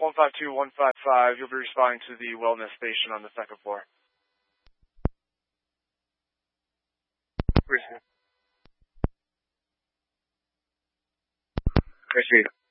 152-155. You'll be responding to the wellness station on the second floor. Receive.